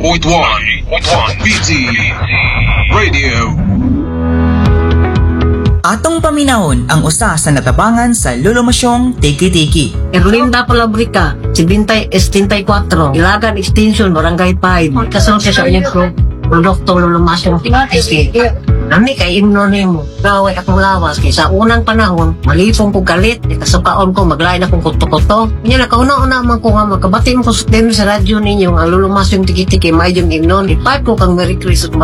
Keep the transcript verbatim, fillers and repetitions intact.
point one B T Radio. Atong paminahon ang usa sa natabangan sa lulumasyong Tiki-Tiki. Erlinda Palabrica, seventy sixty-four, Ilagan Extension, Barangay five. Kasunod siya sa inyong pro, produkto lulumasyong Tiki-Tiki. Nami kay imno nimo, gaway akong lawas kay sa unang panahon, malipong ko galit, ikasukaon ko, maglain akong kuto-kuto. Kanya nakauna-una man ko nga, makabati mo ko sa radyo ninyo, ang lulumasyong Tiki-Tiki, may yung imnon, ipat ko kang Merry Christmas.